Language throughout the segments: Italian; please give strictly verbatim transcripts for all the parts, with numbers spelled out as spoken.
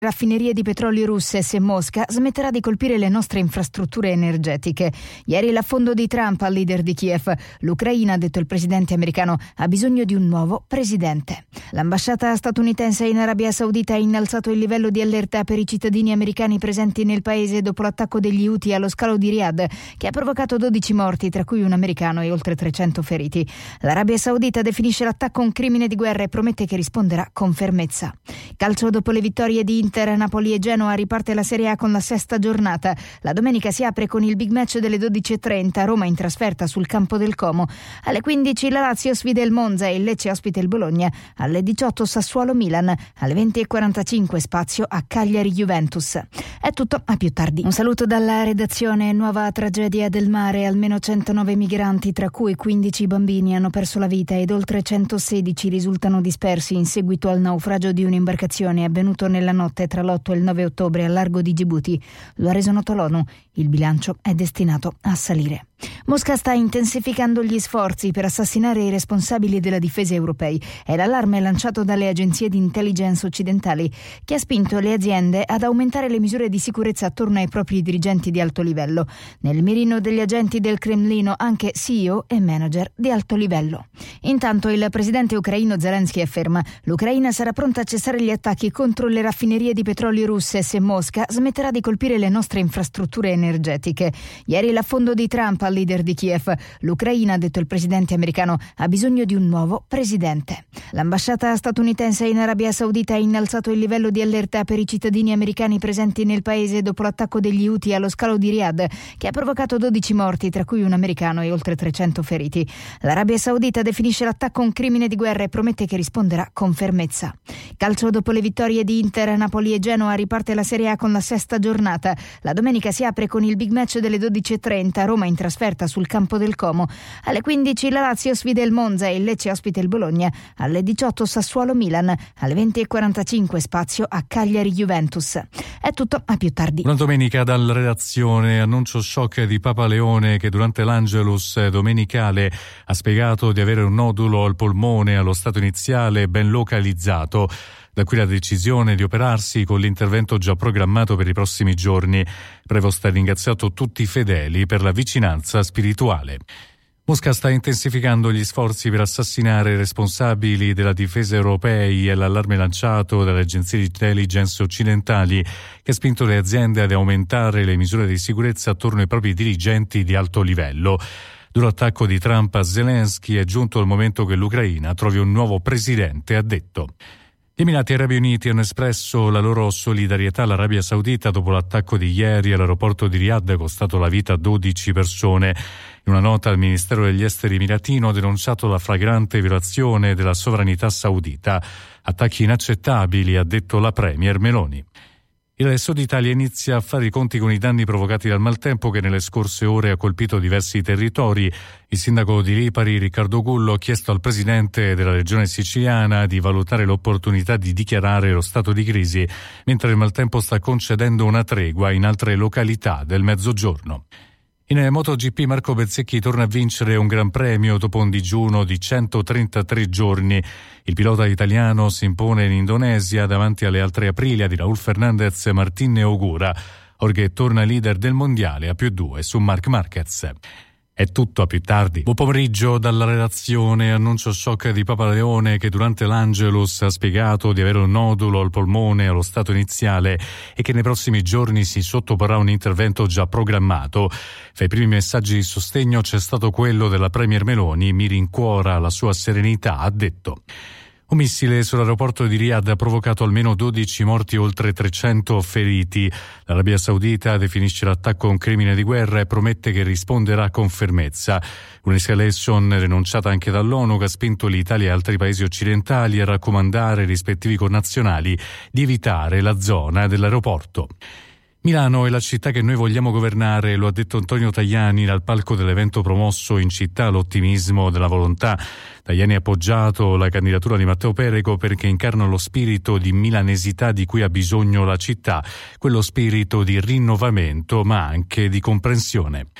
Raffinerie di petrolio russe se Mosca smetterà di colpire le nostre infrastrutture energetiche. Ieri l'affondo di Trump al leader di Kiev. L'Ucraina, ha detto il presidente americano, ha bisogno di un nuovo presidente. L'ambasciata statunitense in Arabia Saudita ha innalzato il livello di allerta per i cittadini americani presenti nel paese dopo l'attacco degli Houthi allo scalo di Riyadh, che ha provocato dodici morti, tra cui un americano, e oltre trecento feriti. L'Arabia Saudita definisce l'attacco un crimine di guerra e promette che risponderà con fermezza. Calcio: dopo le vittorie di Inter, Napoli e Genoa, riparte la Serie A con la sesta giornata. La domenica si apre con il big match delle dodici e trenta, Roma in trasferta sul campo del Como. Alle quindici la Lazio sfida il Monza e il Lecce ospita il Bologna. Alle diciotto Sassuolo Milan. Alle venti e quarantacinque spazio a Cagliari Juventus. È tutto, a più tardi. Un saluto dalla redazione. Nuova tragedia del mare: almeno centonove migranti, tra cui quindici bambini, hanno perso la vita ed oltre centosedici risultano dispersi in seguito al naufragio di un'imbarcazione avvenuto nella notte tra l'otto e il nove ottobre al largo di Gibuti. Lo ha reso noto l'ONU. Il bilancio è destinato a salire. Mosca sta intensificando gli sforzi per assassinare i responsabili della difesa europei. È l'allarme lanciato dalle agenzie di intelligence occidentali, che ha spinto le aziende ad aumentare le misure di sicurezza attorno ai propri dirigenti di alto livello. Nel mirino degli agenti del Cremlino anche C E O e manager di alto livello. Intanto il presidente ucraino Zelensky afferma: l'Ucraina sarà pronta a cessare gli attacchi contro le raffinerie di petrolio russe se Mosca smetterà di colpire le nostre infrastrutture energetiche. Ieri l'affondo di Trump al leader di Kiev. L'Ucraina, ha detto il presidente americano, ha bisogno di un nuovo presidente. L'ambasciata statunitense in Arabia Saudita ha innalzato il livello di allerta per i cittadini americani presenti nel paese dopo l'attacco degli Houthi allo scalo di Riyadh, che ha provocato dodici morti, tra cui un americano, e oltre trecento feriti. L'Arabia Saudita definisce l'attacco un crimine di guerra e promette che risponderà con fermezza. Calcio: dopo le vittorie di Inter, Napoli e Genoa, riparte la Serie A con la sesta giornata. La domenica si apre con il big match delle dodici e trenta, Roma in trasferta sul campo del Como. Alle quindici la Lazio sfida il Monza e il Lecce ospita il Bologna. Alle diciotto Sassuolo Milan. Alle venti e quarantacinque spazio a Cagliari Juventus. È tutto, a più tardi. Una domenica dalla redazione. Annuncio shock di Papa Leone, che durante l'Angelus domenicale ha spiegato di avere un nodulo al polmone allo stato iniziale ben localizzato. Da qui la decisione di operarsi con l'intervento già programmato per i prossimi giorni. Prevost ha ringraziato tutti i fedeli per la vicinanza spirituale. Mosca sta intensificando gli sforzi per assassinare i responsabili della difesa europei e l'allarme lanciato dalle agenzie di intelligence occidentali, che ha spinto le aziende ad aumentare le misure di sicurezza attorno ai propri dirigenti di alto livello. Duro attacco di Trump a Zelensky: è giunto il momento che l'Ucraina trovi un nuovo presidente, ha detto. Gli Emirati Arabi Uniti hanno espresso la loro solidarietà all'Arabia Saudita dopo l'attacco di ieri all'aeroporto di Riyadh, costato la vita a dodici persone. In una nota, il Ministero degli Esteri emiratino ha denunciato la flagrante violazione della sovranità saudita. Attacchi inaccettabili, ha detto la premier Meloni. Il Sud Italia inizia a fare i conti con i danni provocati dal maltempo, che nelle scorse ore ha colpito diversi territori. Il sindaco di Lipari, Riccardo Gullo, ha chiesto al presidente della regione siciliana di valutare l'opportunità di dichiarare lo stato di crisi, mentre il maltempo sta concedendo una tregua in altre località del Mezzogiorno. In MotoGP Marco Bezzecchi torna a vincere un Gran Premio dopo un digiuno di centotrentatré giorni. Il pilota italiano si impone in Indonesia davanti alle altre Aprilia di Raul Fernandez, Martin e Ogura. Jorge torna leader del mondiale a più due su Marc Marquez. È tutto, a più tardi. Buon pomeriggio dalla redazione. Annuncio shock di Papa Leone, che durante l'Angelus ha spiegato di avere un nodulo al polmone allo stato iniziale e che nei prossimi giorni si sottoporrà a un intervento già programmato. Fra i primi messaggi di sostegno c'è stato quello della premier Meloni: mi rincuora la sua serenità, ha detto. Un missile sull'aeroporto di Riyadh ha provocato almeno dodici morti e oltre trecento feriti. L'Arabia Saudita definisce l'attacco un crimine di guerra e promette che risponderà con fermezza. Un'escalation rinunciata anche dall'ONU, che ha spinto l'Italia e altri paesi occidentali a raccomandare ai rispettivi connazionali di evitare la zona dell'aeroporto. Milano è la città che noi vogliamo governare, lo ha detto Antonio Tajani dal palco dell'evento promosso in città l'ottimismo della volontà. Tajani ha appoggiato la candidatura di Matteo Perego perché incarna lo spirito di milanesità di cui ha bisogno la città, quello spirito di rinnovamento ma anche di comprensione.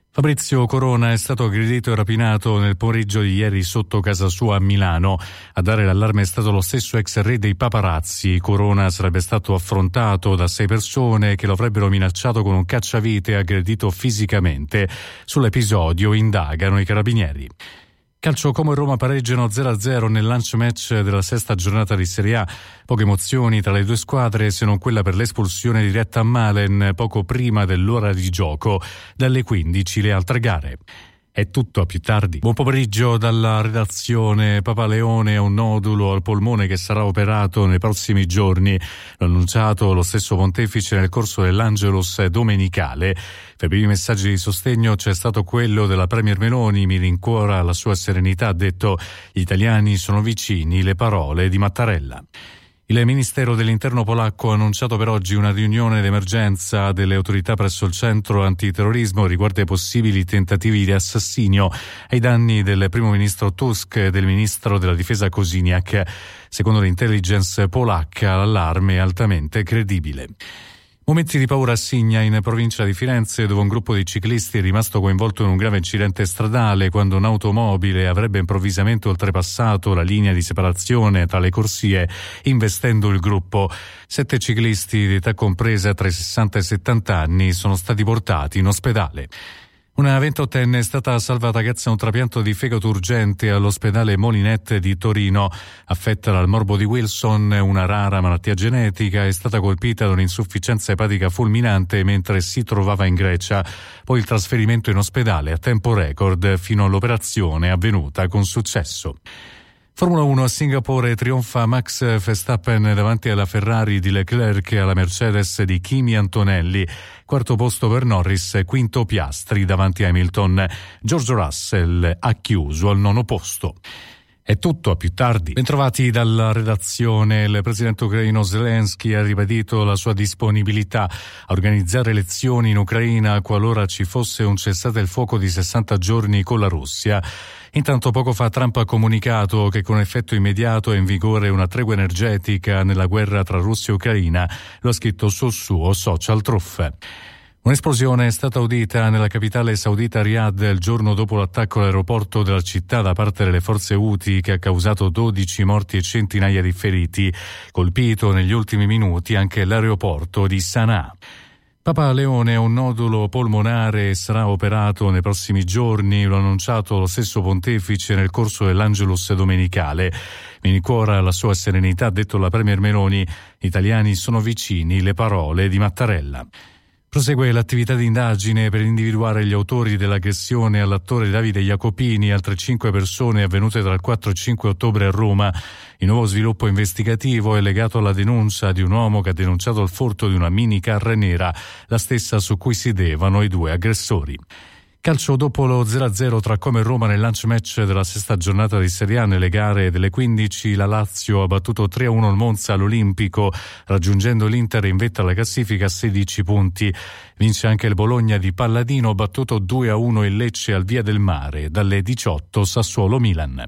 Fabrizio Corona è stato aggredito e rapinato nel pomeriggio di ieri sotto casa sua a Milano. A dare l'allarme è stato lo stesso ex re dei paparazzi. Corona sarebbe stato affrontato da sei persone che lo avrebbero minacciato con un cacciavite e aggredito fisicamente. Sull'episodio indagano i carabinieri. Calcio, Como e Roma pareggiano zero a zero nel lunch match della sesta giornata di Serie A. Poche emozioni tra le due squadre, se non quella per l'espulsione diretta a Malen poco prima dell'ora di gioco. Dalle quindici le altre gare. È tutto, a più tardi. Buon pomeriggio dalla redazione. Papaleone ha un nodulo al polmone che sarà operato nei prossimi giorni. L'ha annunciato lo stesso pontefice nel corso dell'Angelus domenicale. Per i primi messaggi di sostegno c'è stato quello della Premier Meloni. Mi rincuora la sua serenità, ha detto: gli italiani sono vicini, le parole di Mattarella. Il Ministero dell'Interno polacco ha annunciato per oggi una riunione d'emergenza delle autorità presso il centro antiterrorismo riguardo ai possibili tentativi di assassinio ai danni del primo ministro Tusk e del ministro della difesa Kosiniak. Secondo l'intelligence polacca, l'allarme è altamente credibile. Momenti di paura a Signa, in provincia di Firenze, dove un gruppo di ciclisti è rimasto coinvolto in un grave incidente stradale quando un'automobile avrebbe improvvisamente oltrepassato la linea di separazione tra le corsie, investendo il gruppo. Sette ciclisti di età compresa tra i sessanta e i settanta anni sono stati portati in ospedale. Una ventottenne è stata salvata grazie a un trapianto di fegato urgente all'ospedale Molinette di Torino. Affetta dal morbo di Wilson, una rara malattia genetica, è stata colpita da un'insufficienza epatica fulminante mentre si trovava in Grecia. Poi il trasferimento in ospedale a tempo record fino all'operazione avvenuta con successo. Formula uno, a Singapore trionfa Max Verstappen davanti alla Ferrari di Leclerc e alla Mercedes di Kimi Antonelli. Quarto posto per Norris, quinto Piastri davanti a Hamilton. George Russell ha chiuso al nono posto. È tutto, a più tardi. Bentrovati dalla redazione. Il presidente ucraino Zelensky ha ribadito la sua disponibilità a organizzare elezioni in Ucraina qualora ci fosse un cessate il fuoco di sessanta giorni con la Russia. Intanto poco fa Trump ha comunicato che con effetto immediato è in vigore una tregua energetica nella guerra tra Russia e Ucraina. Lo ha scritto sul suo social Truth. Un'esplosione è stata udita nella capitale saudita Riyadh il giorno dopo l'attacco all'aeroporto della città da parte delle forze Houthi che ha causato dodici morti e centinaia di feriti. Colpito negli ultimi minuti anche l'aeroporto di Sana'a. Papa Leone ha un nodulo polmonare e sarà operato nei prossimi giorni, lo ha annunciato lo stesso pontefice nel corso dell'Angelus domenicale. Mi rincuora la sua serenità, ha detto la Premier Meloni. Gli italiani sono vicini, le parole di Mattarella. Prosegue l'attività di indagine per individuare gli autori dell'aggressione all'attore Davide Jacopini e altre cinque persone avvenute tra il quattro e cinque ottobre a Roma. Il nuovo sviluppo investigativo è legato alla denuncia di un uomo che ha denunciato il furto di una minicar nera, la stessa su cui si sedevano i due aggressori. Calcio, dopo lo zero a zero tra Como e Roma nel lunch match della sesta giornata di Serie A nelle gare delle quindici, la Lazio ha battuto tre a uno il Monza all'Olimpico, raggiungendo l'Inter in vetta alla classifica a sedici punti. Vince anche il Bologna di Palladino, battuto due a uno il Lecce al Via del Mare, dalle diciotto Sassuolo-Milan.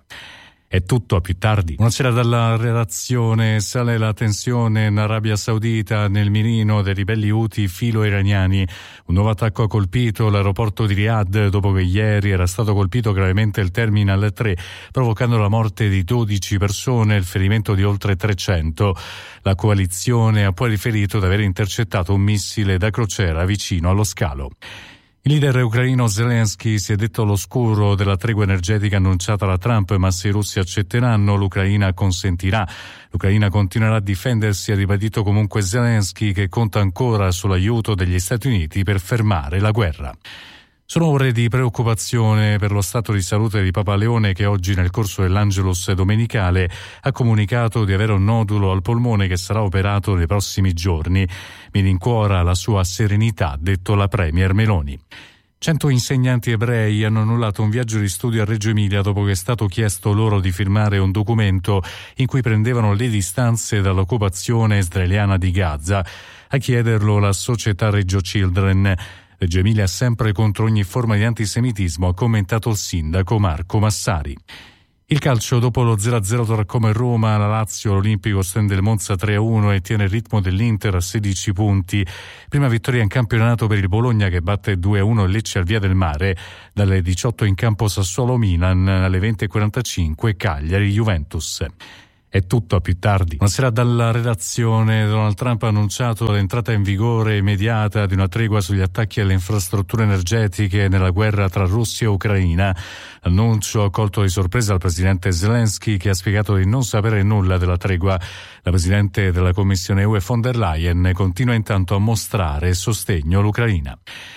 È tutto, a più tardi. Buonasera dalla redazione. Sale la tensione in Arabia Saudita nel mirino dei ribelli Houthi filo-iraniani. Un nuovo attacco ha colpito l'aeroporto di Riyadh dopo che ieri era stato colpito gravemente il Terminal tre, provocando la morte di dodici persone e il ferimento di oltre trecento. La coalizione ha poi riferito di aver intercettato un missile da crociera vicino allo scalo. Il leader ucraino Zelensky si è detto all'oscuro della tregua energetica annunciata da Trump, ma se i russi accetteranno l'Ucraina consentirà. L'Ucraina continuerà a difendersi, ha ribadito comunque Zelensky, che conta ancora sull'aiuto degli Stati Uniti per fermare la guerra. Sono ore di preoccupazione per lo stato di salute di Papa Leone, che oggi nel corso dell'Angelus domenicale ha comunicato di avere un nodulo al polmone che sarà operato nei prossimi giorni. Mi rincuora la sua serenità, ha detto la Premier Meloni. Cento insegnanti ebrei hanno annullato un viaggio di studio a Reggio Emilia dopo che è stato chiesto loro di firmare un documento in cui prendevano le distanze dall'occupazione israeliana di Gaza. A chiederlo la società Reggio Children. Reggio Emilia è sempre contro ogni forma di antisemitismo, ha commentato il sindaco Marco Massari. Il calcio, dopo lo zero a zero tra Como e Roma, la Lazio, l'Olimpico stende il Monza tre a uno e tiene il ritmo dell'Inter a sedici punti. Prima vittoria in campionato per il Bologna che batte due a uno il Lecce al Via del Mare. Dalle diciotto in campo Sassuolo-Milan, alle venti e quarantacinque Cagliari-Juventus. È tutto, a più tardi. Buonasera dalla redazione. Donald Trump ha annunciato l'entrata in vigore immediata di una tregua sugli attacchi alle infrastrutture energetiche nella guerra tra Russia e Ucraina. Annuncio ha colto di sorpresa il presidente Zelensky, che ha spiegato di non sapere nulla della tregua. La presidente della Commissione E U von der Leyen continua intanto a mostrare sostegno all'Ucraina.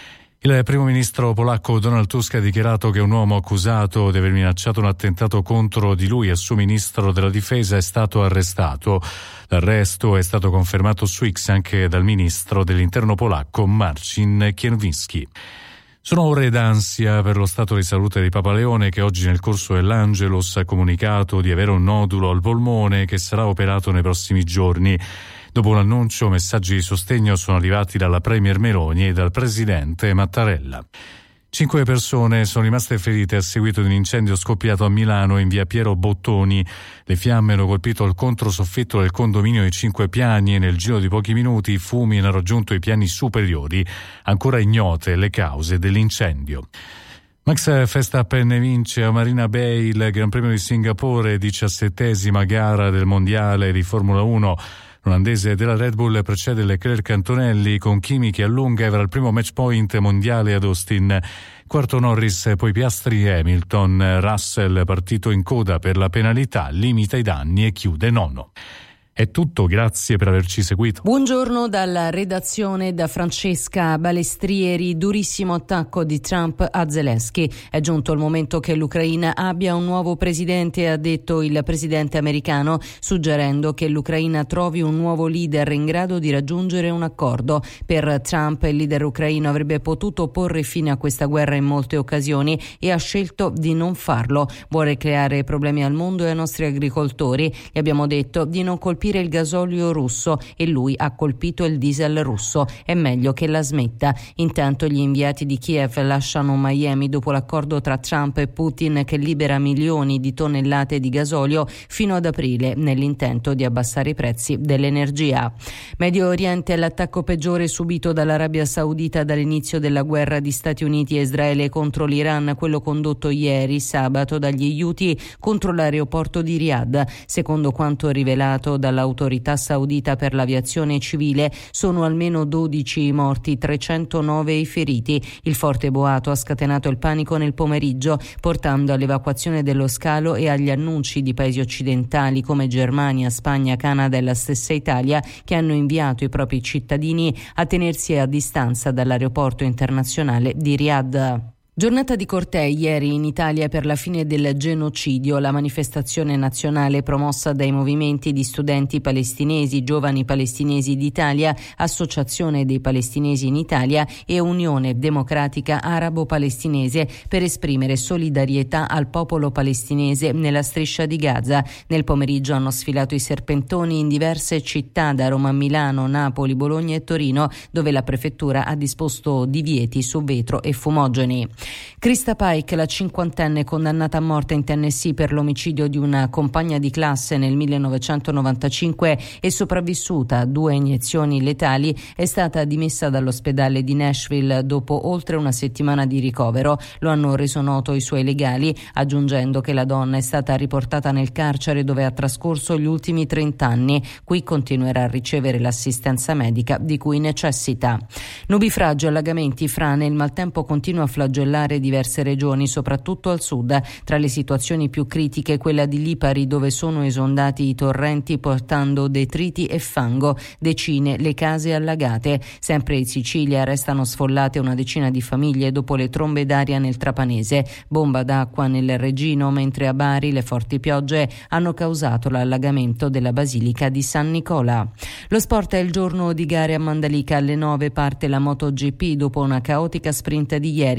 Il primo ministro polacco Donald Tusk ha dichiarato che un uomo accusato di aver minacciato un attentato contro di lui e il suo ministro della difesa è stato arrestato. L'arresto è stato confermato su X anche dal ministro dell'interno polacco Marcin Kierwiński. Sono ore d'ansia per lo stato di salute di Papa Leone, che oggi nel corso dell'Angelus ha comunicato di avere un nodulo al polmone che sarà operato nei prossimi giorni. Dopo un annuncio, messaggi di sostegno sono arrivati dalla Premier Meloni e dal presidente Mattarella. Cinque persone sono rimaste ferite a seguito di un incendio scoppiato a Milano in via Piero Bottoni. Le fiamme hanno colpito il controsoffitto del condominio di cinque piani e nel giro di pochi minuti i fumi hanno raggiunto i piani superiori. Ancora ignote le cause dell'incendio. Max Verstappen vince a Marina Bay il Gran Premio di Singapore, diciassettesima gara del mondiale di Formula uno. L'olandese della Red Bull precede Leclerc Antonelli con Kimi che allunga e avrà il primo match point mondiale ad Austin. Quarto Norris, poi Piastri e Hamilton. Russell, partito in coda per la penalità, limita i danni e chiude nono. È tutto, grazie per averci seguito. Buongiorno dalla redazione, da Francesca Balestrieri. Durissimo attacco di Trump a Zelensky. È giunto il momento che l'Ucraina abbia un nuovo presidente, ha detto il presidente americano, suggerendo che l'Ucraina trovi un nuovo leader in grado di raggiungere un accordo. Per Trump il leader ucraino avrebbe potuto porre fine a questa guerra in molte occasioni e ha scelto di non farlo. Vuole creare problemi al mondo e ai nostri agricoltori. Gli abbiamo detto di non colpire il gasolio russo e lui ha colpito il diesel russo. È meglio che la smetta. Intanto gli inviati di Kiev lasciano Miami dopo l'accordo tra Trump e Putin che libera milioni di tonnellate di gasolio fino ad aprile nell'intento di abbassare i prezzi dell'energia. Medio Oriente, l'attacco peggiore subito dall'Arabia Saudita dall'inizio della guerra di Stati Uniti e Israele contro l'Iran, quello condotto ieri sabato dagli Houthi contro l'aeroporto di Riyadh. Secondo quanto rivelato dalla L'autorità saudita per l'aviazione civile, sono almeno dodici i morti, trecentonove i feriti. Il forte boato ha scatenato il panico nel pomeriggio, portando all'evacuazione dello scalo e agli annunci di paesi occidentali come Germania, Spagna, Canada e la stessa Italia, che hanno inviato i propri cittadini a tenersi a distanza dall'aeroporto internazionale di Riyadh. Giornata di cortei ieri in Italia per la fine del genocidio. La manifestazione nazionale promossa dai movimenti di studenti palestinesi, Giovani Palestinesi d'Italia, Associazione dei Palestinesi in Italia e Unione Democratica Arabo-Palestinese per esprimere solidarietà al popolo palestinese nella striscia di Gaza. Nel pomeriggio hanno sfilato i serpentoni in diverse città, da Roma a Milano, Napoli, Bologna e Torino, dove la prefettura ha disposto divieti su vetro e fumogeni. Krista Pike, la cinquantenne condannata a morte in Tennessee per l'omicidio di una compagna di classe nel millenovecentonovantacinque e sopravvissuta a due iniezioni letali, è stata dimessa dall'ospedale di Nashville dopo oltre una settimana di ricovero. Lo hanno reso noto i suoi legali, aggiungendo che la donna è stata riportata nel carcere dove ha trascorso gli ultimi trenta anni. Qui continuerà a ricevere l'assistenza medica di cui necessita. Nubifragi, allagamenti, frane, il maltempo continua a flagellare diverse regioni, soprattutto al sud. Tra le situazioni più critiche quella di Lipari, dove sono esondati i torrenti portando detriti e fango, decine le case allagate. Sempre in Sicilia restano sfollate una decina di famiglie dopo le trombe d'aria nel Trapanese. Bomba d'acqua nel Regino, mentre a Bari le forti piogge hanno causato l'allagamento della Basilica di San Nicola. Lo sport è il giorno di gare a Mandalika. Alle nove parte la MotoGP dopo una caotica sprint di ieri vinta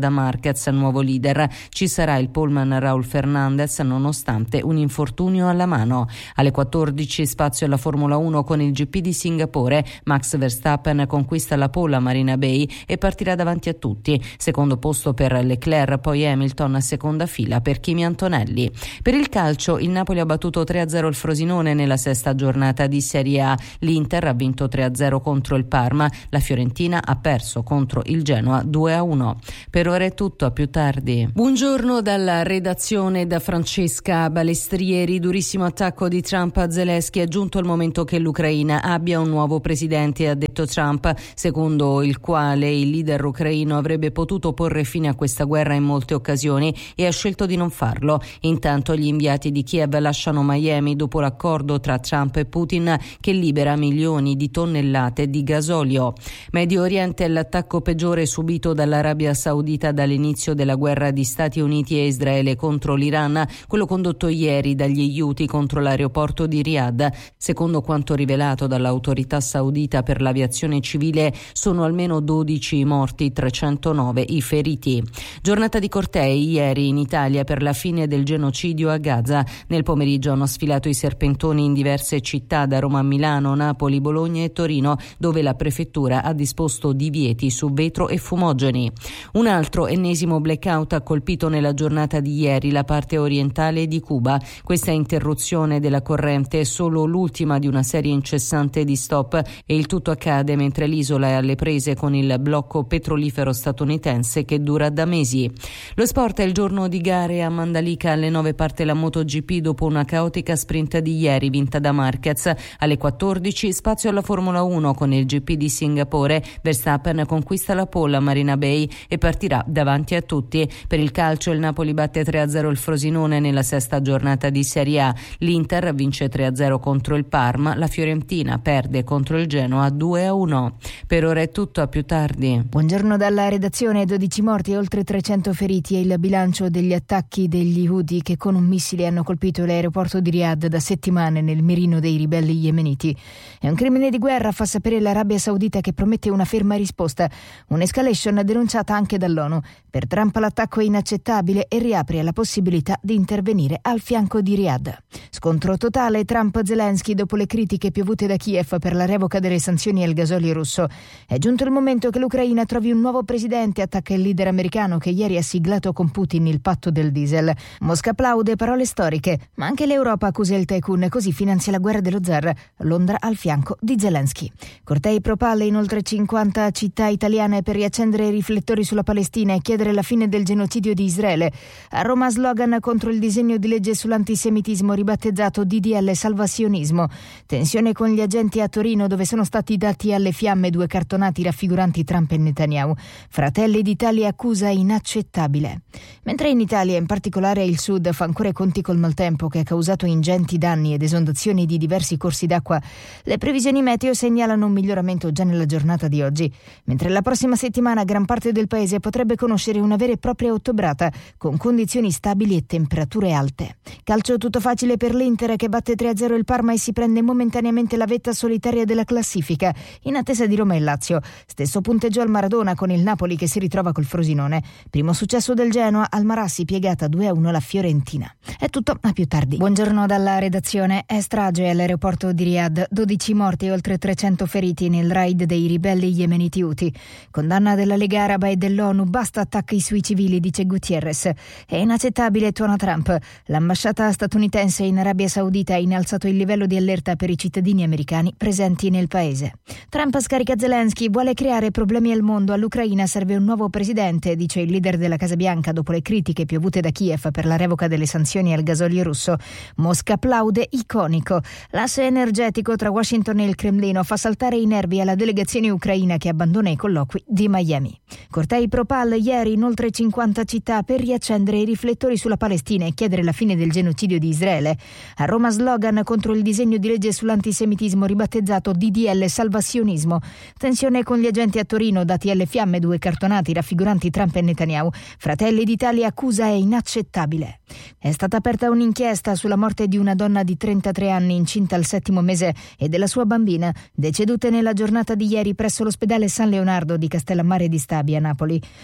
Vintada Marquez, nuovo leader. Ci sarà il poleman Raúl Fernández nonostante un infortunio alla mano. Alle quattordici spazio alla Formula uno con il G P di Singapore. Max Verstappen conquista la pole a Marina Bay e partirà davanti a tutti. Secondo posto per Leclerc, poi Hamilton, seconda fila per Kimi Antonelli. Per il calcio il Napoli ha battuto tre a zero il Frosinone nella sesta giornata di Serie A. L'Inter ha vinto tre a zero contro il Parma. La Fiorentina ha perso contro il Genoa due a uno. Per ora è tutto, a più tardi. Buongiorno dalla redazione da Francesca Balestrieri. Durissimo attacco di Trump a Zelensky. È giunto il momento che l'Ucraina abbia un nuovo presidente, ha detto Trump, secondo il quale il leader ucraino avrebbe potuto porre fine a questa guerra in molte occasioni e ha scelto di non farlo. Intanto gli inviati di Kiev lasciano Miami dopo l'accordo tra Trump e Putin che libera milioni di tonnellate di gasolio. Medio Oriente è l'attacco peggiore subito dall'Arabia Saudita dall'inizio della guerra di Stati Uniti e Israele contro l'Iran, quello condotto ieri dagli Houthi contro l'aeroporto di Riyadh. Secondo quanto rivelato dall'autorità saudita per l'aviazione civile, sono almeno dodici i morti, trecentonove i feriti. Giornata di cortei ieri in Italia per la fine del genocidio a Gaza. Nel pomeriggio hanno sfilato i serpentoni in diverse città, da Roma a Milano, Napoli, Bologna e Torino, dove la prefettura ha disposto divieti su vetro e fumogeni. Un altro ennesimo blackout ha colpito nella giornata di ieri la parte orientale di Cuba. Questa interruzione della corrente è solo l'ultima di una serie incessante di stop e il tutto accade mentre l'isola è alle prese con il blocco petrolifero statunitense che dura da mesi. Lo sport è il giorno di gare a Mandalika. Alle nove parte la MotoGP dopo una caotica sprint di ieri vinta da Marquez. Alle quattordici spazio alla Formula uno con il G P di Singapore. Verstappen conquista la pole a Marina Bay e partirà davanti a tutti. Per il calcio il Napoli batte tre a zero il Frosinone nella sesta giornata di Serie A. L'Inter vince tre a zero contro il Parma. La Fiorentina perde contro il Genoa due a uno. Per ora è tutto, a più tardi. Buongiorno dalla redazione. dodici morti e oltre trecento feriti è il bilancio degli attacchi degli Houthi che con un missile hanno colpito l'aeroporto di Riyadh da settimane nel mirino dei ribelli yemeniti. È un crimine di guerra, fa sapere l'Arabia Saudita, che promette una ferma risposta. Un'escalation denunciata anche dall'ONU. Per Trump l'attacco è inaccettabile e riapre la possibilità di intervenire al fianco di Riyadh. Scontro totale Trump-Zelensky dopo le critiche piovute da Kiev per la revoca delle sanzioni al gasolio russo. È giunto il momento che l'Ucraina trovi un nuovo presidente, attacca il leader americano che ieri ha siglato con Putin il patto del diesel. Mosca applaude, parole storiche, ma anche l'Europa accusa il tycoon, così finanzia la guerra dello zar. Londra al fianco di Zelensky. Cortei pro palle in oltre cinquanta città italiane per riaccendere i riflettori sulla Palestina e chiedere la fine del genocidio di Israele. A Roma slogan contro il disegno di legge sull'antisemitismo ribattezzato D D L salvazionismo. Tensione con gli agenti a Torino dove sono stati dati alle fiamme due cartonati raffiguranti Trump e Netanyahu. Fratelli d'Italia accusa inaccettabile. Mentre in Italia, in particolare il sud, fa ancora i conti col maltempo che ha causato ingenti danni ed esondazioni di diversi corsi d'acqua, le previsioni meteo segnalano un miglioramento già nella giornata di oggi, mentre la prossima settimana gran parte del paese potrebbe conoscere una vera e propria ottobrata, con condizioni stabili e temperature alte. Calcio tutto facile per l'Inter che batte tre a zero il Parma e si prende momentaneamente la vetta solitaria della classifica, in attesa di Roma e Lazio. Stesso punteggio al Maradona con il Napoli che si ritrova col Frosinone. Primo successo del Genoa, al Marassi piegata due a uno la Fiorentina. È tutto, a più tardi. Buongiorno dalla redazione. È strage all'aeroporto di Riyadh, dodici morti e oltre trecento feriti nel raid dei ribelli yemeniti Houthi. Condanna della Lega Araba e dell'ONU, basta attacchi sui civili, dice Gutierrez. È inaccettabile, tuona Trump. L'ambasciata statunitense in Arabia Saudita ha innalzato il livello di allerta per i cittadini americani presenti nel paese. Trump scarica Zelensky, vuole creare problemi al mondo, all'Ucraina serve un nuovo presidente, dice il leader della Casa Bianca dopo le critiche piovute da Kiev per la revoca delle sanzioni al gasolio russo. Mosca applaude, iconico. L'asse energetico tra Washington e il Cremlino fa saltare i nervi alla delegazione ucraina che abbandona i colloqui di Miami. Cortei pro Pal ieri in oltre cinquanta città per riaccendere i riflettori sulla Palestina e chiedere la fine del genocidio di Israele. A Roma slogan contro il disegno di legge sull'antisemitismo ribattezzato D D L salvazionismo. Tensione con gli agenti a Torino, dati alle fiamme due cartonati raffiguranti Trump e Netanyahu. Fratelli d'Italia accusa è inaccettabile. È stata aperta un'inchiesta sulla morte di una donna di trentatré anni incinta al settimo mese e della sua bambina, decedute nella giornata di ieri presso l'ospedale San Leonardo di Castellammare di Stabia, Napoli.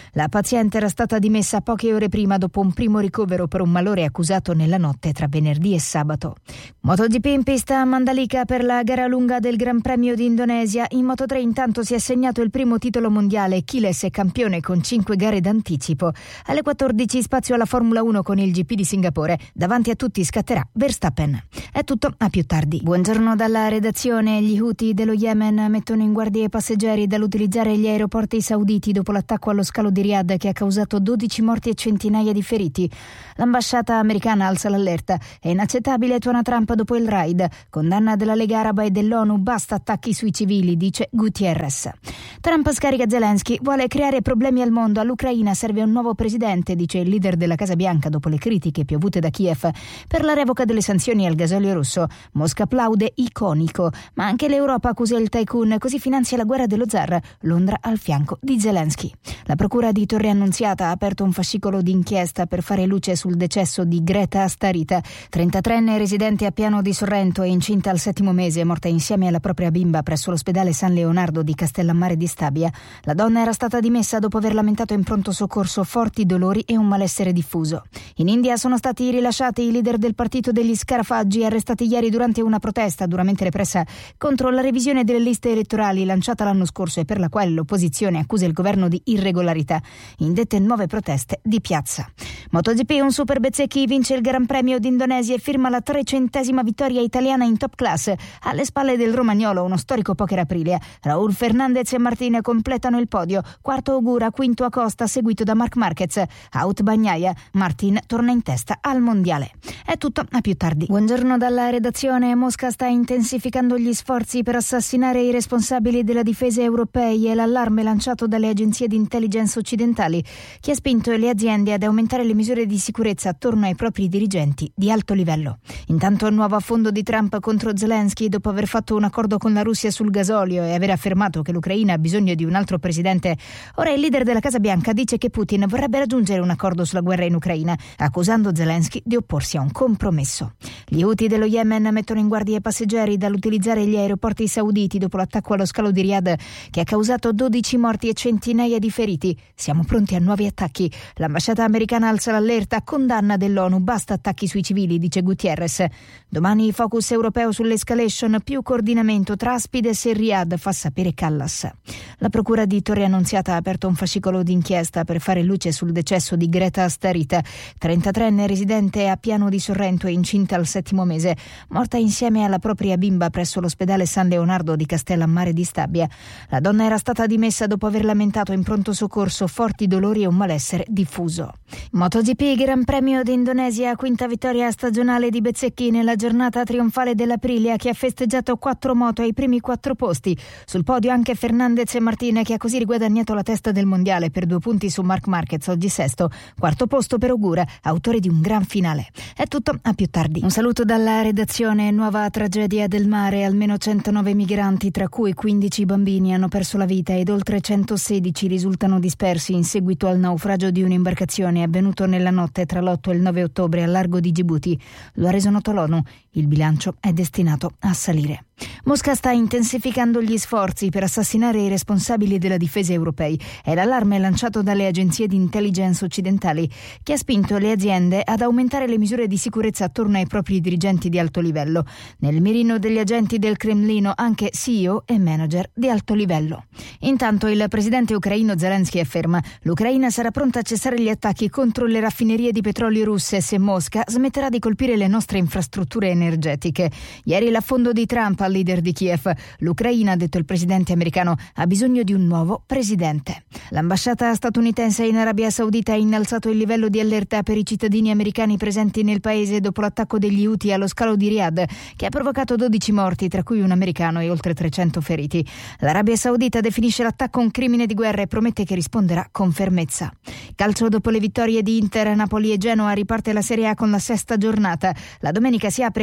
La paziente era stata dimessa poche ore prima dopo un primo ricovero per un malore accusato nella notte tra venerdì e sabato. MotoGP in pista a Mandalika per la gara lunga del Gran Premio di Indonesia. In Moto tre intanto si è assegnato il primo titolo mondiale. Kiles è campione con cinque gare d'anticipo. Alle quattordici spazio alla Formula uno con il G P di Singapore. Davanti a tutti scatterà Verstappen. È tutto, a più tardi. Buongiorno dalla redazione. Gli Houthi dello Yemen mettono in guardia i passeggeri dall'utilizzare gli aeroporti sauditi dopo l'attacco allo scalo di Riyadh che ha causato dodici morti e centinaia di feriti. L'ambasciata americana alza l'allerta. È inaccettabile, tuona Trump dopo il raid. Condanna della Lega Araba e dell'ONU, basta attacchi sui civili, dice Gutierrez. Trump scarica Zelensky, vuole creare problemi al mondo, all'Ucraina serve un nuovo presidente, dice il leader della Casa Bianca dopo le critiche piovute da Kiev per la revoca delle sanzioni al gasolio russo. Mosca applaude, iconico, ma anche l'Europa accusa il tycoon, così finanzia la guerra dello zar. Londra al fianco di Zelensky. La procura di Torre Annunziata ha aperto un fascicolo d'inchiesta per fare luce sul decesso di Greta Starita, trentatreenne residente a Piano di Sorrento e incinta al settimo mese, morta insieme alla propria bimba presso l'ospedale San Leonardo di Castellammare di Stabia. La donna era stata dimessa dopo aver lamentato in pronto soccorso forti dolori e un malessere diffuso. In India sono stati rilasciati i leader del partito degli scarafaggi, arrestati ieri durante una protesta duramente repressa contro la revisione delle liste elettorali lanciata l'anno scorso e per la quale l'opposizione accusa il governo di irregolarità. Indette nuove proteste di piazza. MotoGP, un super Bezzecchi vince il Gran Premio d'Indonesia e firma la trecentesima vittoria italiana in top class. Alle spalle del romagnolo uno storico poker Aprilia. Raúl Fernandez e Martin completano il podio. Quarto Ogura, quinto Acosta, seguito da Marc Marquez. Out Bagnaia. Martin torna in testa al mondiale. È tutto, a più tardi. Buongiorno dalla redazione. Mosca sta intensificando gli sforzi per assassinare i responsabili della difesa europei. È l'allarme lanciato dalle agenzie di intelligence occidentali che ha spinto le aziende ad aumentare le misure di sicurezza attorno ai propri dirigenti di alto livello. Intanto il nuovo affondo di Trump contro Zelensky dopo aver fatto un accordo con la Russia sul gasolio e aver affermato che l'Ucraina ha bisogno di un altro presidente. Ora il leader della Casa Bianca dice che Putin vorrebbe raggiungere un accordo sulla guerra in Ucraina, accusando Zelensky di opporsi a un compromesso. Gli Houthi dello Yemen mettono in guardia i passeggeri dall'utilizzare gli aeroporti sauditi dopo l'attacco allo scalo di Riyadh che ha causato dodici morti e centinaia di feriti. Siamo pronti a nuovi attacchi. L'ambasciata americana alza l'allerta, condanna dell'ONU, basta attacchi sui civili, dice Gutierrez. Domani focus europeo sull'escalation, più coordinamento tra Aspides e Riyadh, fa sapere Callas. La procura di Torre Annunziata ha aperto un fascicolo d'inchiesta per fare luce sul decesso di Greta Starita, trentatreenne residente a Piano di Sorrento e incinta al settimo mese, morta insieme alla propria bimba presso l'ospedale San Leonardo di Castellammare di Stabia. La donna era stata dimessa dopo aver lamentato in pronto soccorso forti dolori e un malessere diffuso. MotoGP, Gran Premio d'Indonesia, quinta vittoria stagionale di Bezzecchi nella giornata trionfale dell'Aprilia che ha festeggiato quattro moto ai primi quattro posti. Sul podio anche Fernandez e Martin che ha così riguadagnato la testa del mondiale per due punti su Marc Marquez, oggi sesto. Quarto posto per Ogura, autore di un gran finale. È tutto, a più tardi. Un saluto dalla redazione. Nuova tragedia del mare, almeno centonove migranti, tra cui quindici bambini, hanno perso la vita ed oltre centosedici risultano dispersi in seguito al naufragio di un'imbarcazione avvenuto nella notte tra l'otto e il nove ottobre al largo di Gibuti. Lo ha reso noto l'ONU. Il bilancio è destinato a salire. Mosca sta intensificando gli sforzi per assassinare i responsabili della difesa europei. È l'allarme lanciato dalle agenzie di intelligence occidentali che ha spinto le aziende ad aumentare le misure di sicurezza attorno ai propri dirigenti di alto livello. Nel mirino degli agenti del Cremlino anche C E O e manager di alto livello. Intanto il presidente ucraino Zelensky afferma: l'Ucraina sarà pronta a cessare gli attacchi contro le raffinerie di petrolio russe se Mosca smetterà di colpire le nostre infrastrutture energetiche. Ieri l'affondo di Trump al leader di Kiev. L'Ucraina, ha detto il presidente americano, ha bisogno di un nuovo presidente. L'ambasciata statunitense in Arabia Saudita ha innalzato il livello di allerta per i cittadini americani presenti nel paese dopo l'attacco degli Houthi allo scalo di Riyadh, che ha provocato dodici morti, tra cui un americano, e oltre trecento feriti. L'Arabia Saudita definisce l'attacco un crimine di guerra e promette che risponderà con fermezza. Calcio, dopo le vittorie di Inter, Napoli e Genoa, riparte la Serie A con la sesta giornata. La domenica si apre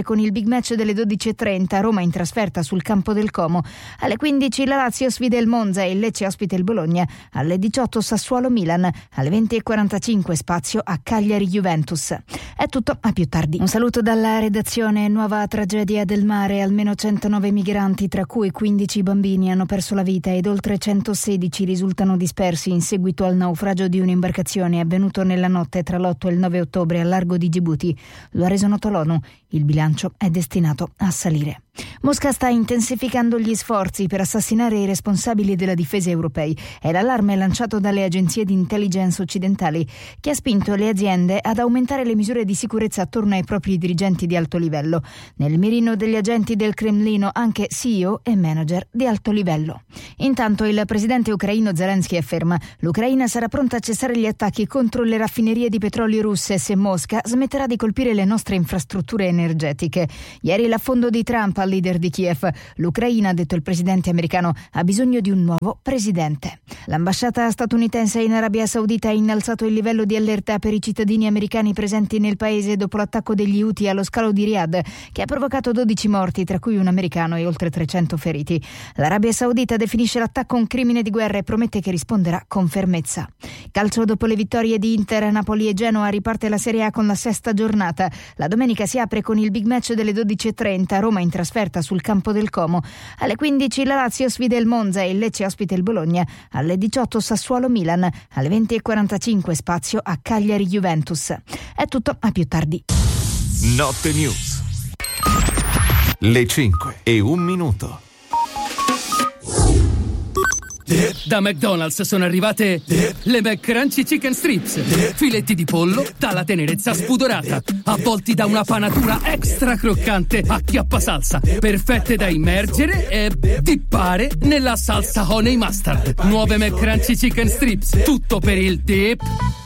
con il big match delle dodici e trenta, Roma in trasferta sul campo del Como. Alle quindici la Lazio sfida il Monza e il Lecce ospita il Bologna. Alle diciotto Sassuolo Milan. Alle venti e quarantacinque spazio a Cagliari Juventus. È tutto, a più tardi. Un saluto dalla redazione. Nuova tragedia del mare. Almeno centonove migranti, tra cui quindici bambini, hanno perso la vita ed oltre centosedici risultano dispersi in seguito al naufragio di un'imbarcazione avvenuto nella notte tra l'otto e il nove ottobre al largo di Gibuti. Lo ha reso noto l'ONU. Il bilancio è destinato a salire. Mosca sta intensificando gli sforzi per assassinare i responsabili della difesa europei. È l'allarme lanciato dalle agenzie di intelligence occidentali, che ha spinto le aziende ad aumentare le misure di sicurezza attorno ai propri dirigenti di alto livello. Nel mirino degli agenti del Cremlino anche C E O e manager di alto livello. Intanto il presidente ucraino Zelensky afferma: l'Ucraina sarà pronta a cessare gli attacchi contro le raffinerie di petrolio russe se Mosca smetterà di colpire le nostre infrastrutture energetiche. Ieri l'affondo di Trump al leader di Kiev. L'Ucraina, ha detto il presidente americano, ha bisogno di un nuovo presidente. L'ambasciata statunitense in Arabia Saudita ha innalzato il livello di allerta per i cittadini americani presenti nel paese dopo l'attacco degli Houthi allo scalo di Riyadh, che ha provocato dodici morti, tra cui un americano, e oltre trecento feriti. L'Arabia Saudita definisce l'attacco un crimine di guerra e promette che risponderà con fermezza. Calcio: dopo le vittorie di Inter, Napoli e Genoa riparte la Serie A con la sesta giornata. La domenica si apre con il big match delle dodici e trenta, Roma in trasferta sul campo del Como. Alle quindici la Lazio sfida il Monza e il Lecce ospita il Bologna. Alle diciotto Sassuolo Milan. Alle venti e quarantacinque spazio a Cagliari Juventus. È tutto, a più tardi. Notte News. Le cinque e un minuto. Da McDonald's sono arrivate le McCrunchy Chicken Strips, filetti di pollo dalla tenerezza spudorata, avvolti da una panatura extra croccante a chiappasalsa, perfette da immergere e dippare nella salsa honey mustard. Nuove McCrunchy Chicken Strips, tutto per il dip